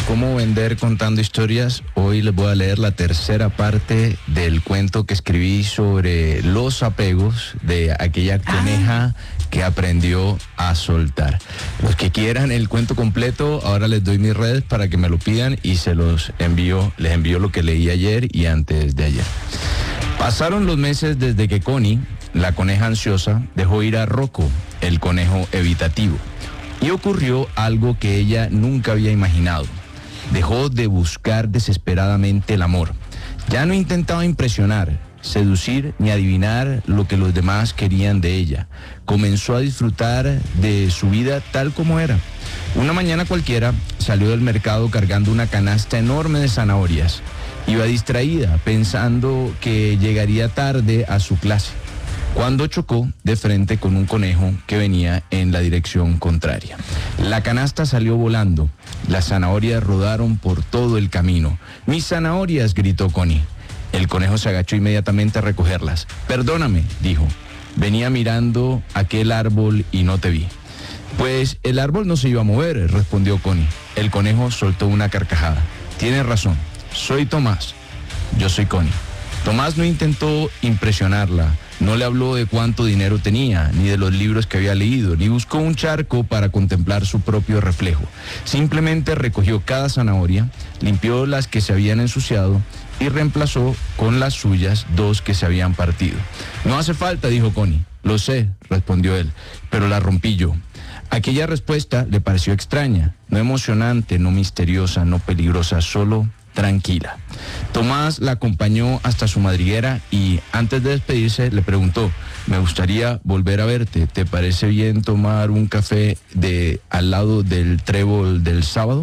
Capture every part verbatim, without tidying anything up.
cómo vender contando historias, hoy les voy a leer la tercera parte del cuento que escribí sobre los apegos de aquella coneja que aprendió a soltar. Los que quieran el cuento completo, ahora les doy mis redes para que me lo pidan y se los envío, les envío lo que leí ayer y antes de ayer. Pasaron los meses desde que Connie, la coneja ansiosa, dejó ir a Rocco, el conejo evitativo. Y ocurrió algo que ella nunca había imaginado. Dejó de buscar desesperadamente el amor. Ya no intentaba impresionar, seducir ni adivinar lo que los demás querían de ella. Comenzó a disfrutar de su vida tal como era. Una mañana cualquiera salió del mercado cargando una canasta enorme de zanahorias. Iba distraída, pensando que llegaría tarde a su clase, cuando chocó de frente con un conejo que venía en la dirección contraria. La canasta salió volando, las zanahorias rodaron por todo el camino. ¡Mis zanahorias!, gritó Connie. El conejo se agachó inmediatamente a recogerlas. Perdóname, dijo, venía mirando aquel árbol y no te vi. Pues el árbol no se iba a mover, respondió Connie. El conejo soltó una carcajada. Tienes razón, soy Tomás, yo soy Connie. Tomás no intentó impresionarla, no le habló de cuánto dinero tenía, ni de los libros que había leído, ni buscó un charco para contemplar su propio reflejo. Simplemente recogió cada zanahoria, limpió las que se habían ensuciado y reemplazó con las suyas dos que se habían partido. No hace falta, dijo Connie. Lo sé, respondió él, pero la rompí yo. Aquella respuesta le pareció extraña, no emocionante, no misteriosa, no peligrosa, solo tranquila. Tomás la acompañó hasta su madriguera y antes de despedirse le preguntó: me gustaría volver a verte, ¿te parece bien tomar un café de al lado del trébol del sábado?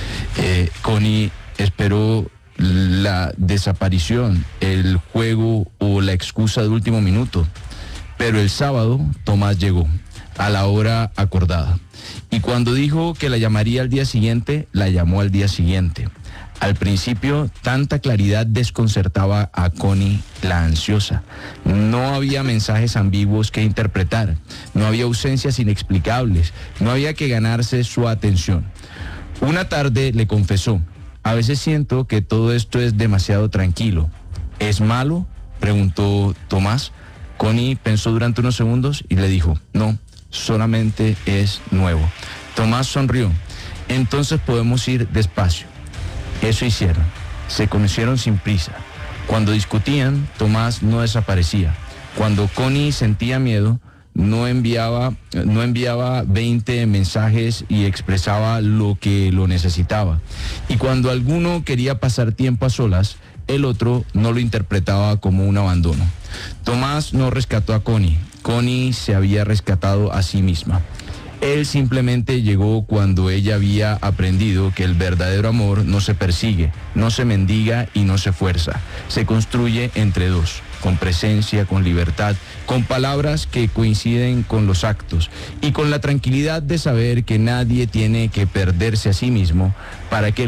Eh, Connie esperó la desaparición, el juego o la excusa de último minuto, pero el sábado Tomás llegó a la hora acordada y cuando dijo que la llamaría al día siguiente, la llamó al día siguiente. Al principio, tanta claridad desconcertaba a Connie, la ansiosa. No había mensajes ambiguos que interpretar, no había ausencias inexplicables, no había que ganarse su atención. Una tarde le confesó: a veces siento que todo esto es demasiado tranquilo. ¿Es malo?, preguntó Tomás. Connie pensó durante unos segundos y le dijo: no, solamente es nuevo. Tomás sonrió. Entonces podemos ir despacio. Eso hicieron. Se conocieron sin prisa. Cuando discutían, Tomás no desaparecía. Cuando Connie sentía miedo, no enviaba, no enviaba veinte mensajes y expresaba lo que lo necesitaba. Y cuando alguno quería pasar tiempo a solas, el otro no lo interpretaba como un abandono. Tomás no rescató a Connie. Connie se había rescatado a sí misma. Él simplemente llegó cuando ella había aprendido que el verdadero amor no se persigue, no se mendiga y no se fuerza. Se construye entre dos, con presencia, con libertad, con palabras que coinciden con los actos y con la tranquilidad de saber que nadie tiene que perderse a sí mismo para que